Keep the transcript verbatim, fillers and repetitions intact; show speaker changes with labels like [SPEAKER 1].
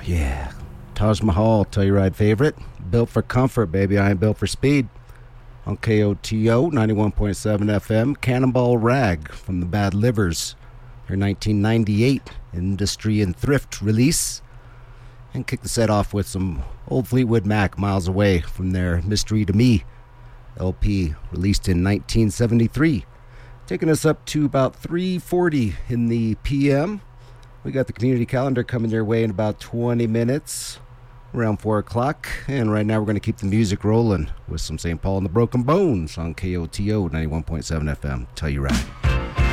[SPEAKER 1] yeah. Taj Mahal, Telluride favorite. Built for comfort, baby. I ain't built for speed. On K O T O, ninety-one point seven F M. Cannonball Rag from the Bad Livers. Their nineteen ninety-eight Industry and Thrift release. And kick the set off with some old Fleetwood Mac, Miles Away, from their Mystery to Me L P, released in nineteen seventy-three. Taking us up to about three forty in the P M. We got the community calendar coming your way in about twenty minutes, around four o'clock. And right now we're going to keep the music rolling with some Saint Paul and the Broken Bones on K O T O ninety-one point seven F M. Telluride.